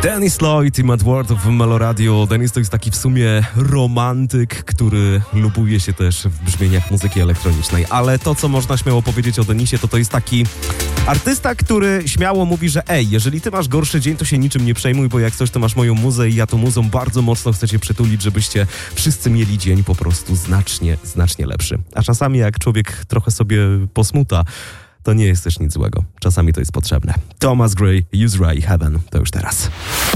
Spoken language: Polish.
Dennis Lloyd i Matt Ward w Meloradio. Dennis to jest taki w sumie romantyk, który lubuje się też w brzmieniach muzyki elektronicznej. Ale to, co można śmiało powiedzieć o Denisie, to jest taki artysta, który śmiało mówi, że jeżeli ty masz gorszy dzień, to się niczym nie przejmuj, bo jak coś, to masz moją muzę i ja tą muzą bardzo mocno chcę cię przytulić, żebyście wszyscy mieli dzień po prostu znacznie, znacznie lepszy. A czasami jak człowiek trochę sobie posmuta, to nie jest też nic złego. Czasami to jest potrzebne. Thomas Gray, Use Ray Heaven. To już teraz.